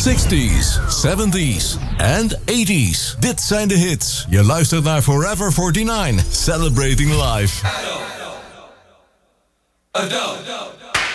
60s, 70s en 80s. Dit zijn de hits. Je luistert naar Forever 49, Celebrating Life. Adult.